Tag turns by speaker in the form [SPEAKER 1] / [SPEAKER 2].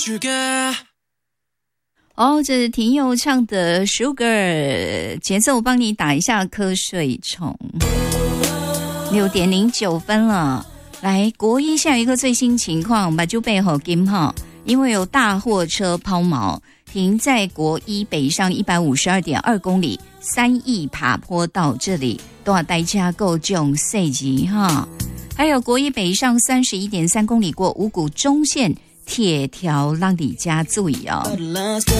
[SPEAKER 1] 哦，这是田佑唱的 Sugar， 节奏帮你打一下瞌睡虫。6:09了，来国一下一个最新情况，把就背后金号，因为有大货车抛锚，停在国一北上152.2公里3义爬坡道这里，都要待车够重细级哈。还有国一北上31.3公里过五股中线铁条让你加注意哦。